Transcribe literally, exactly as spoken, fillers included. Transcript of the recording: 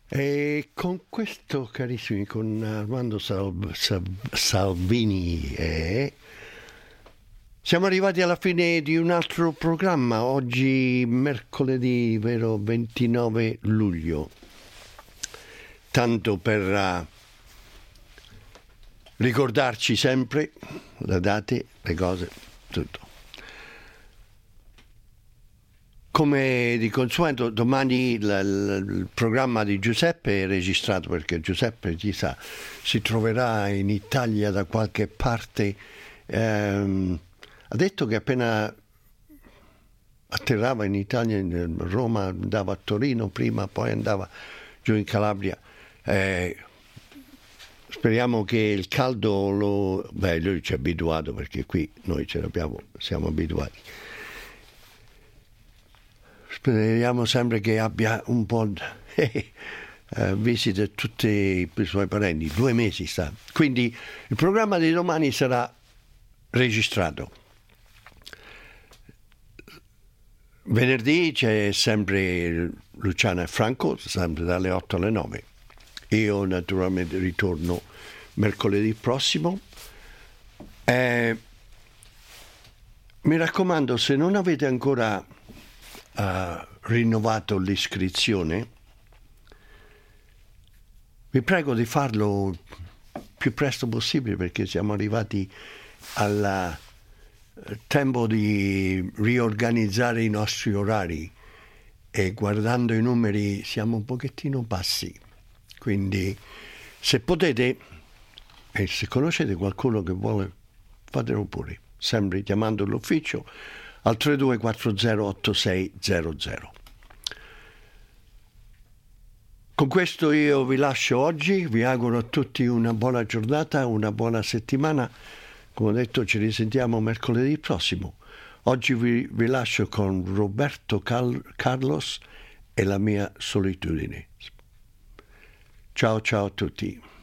E con questo, carissimi, con Armando Sal- Sal- Salvini, eh, siamo arrivati alla fine di un altro programma. Oggi mercoledì, vero, ventinove luglio. Tanto per uh, ricordarci sempre le date, le cose, tutto. Come di consueto, domani il, il, il programma di Giuseppe è registrato perché Giuseppe, chissà, si troverà in Italia da qualche parte. Ehm, ha detto che appena atterrava in Italia, in Roma, andava a Torino prima, poi andava giù in Calabria. Eh, speriamo che il caldo lo... Beh, lui ci è abituato perché qui noi ce l'abbiamo, siamo abituati. Speriamo sempre che abbia un po' eh, eh, visita tutti i suoi parenti, due mesi sta. Quindi il programma di domani sarà registrato. Venerdì c'è sempre Luciana e Franco, sempre dalle otto alle nove. Io naturalmente ritorno mercoledì prossimo. Eh, mi raccomando, se non avete ancora Uh, rinnovato l'iscrizione, vi prego di farlo più presto possibile perché siamo arrivati al tempo di riorganizzare i nostri orari e guardando i numeri siamo un pochettino bassi, quindi se potete e se conoscete qualcuno che vuole, fatelo pure, sempre chiamando l'ufficio al tre due quattro zero otto sei zero zero. Con questo io vi lascio oggi, vi auguro a tutti una buona giornata, una buona settimana. Come ho detto, ci risentiamo mercoledì prossimo. Oggi vi, vi lascio con Roberto Cal- Carlos e la mia solitudine. Ciao ciao a tutti.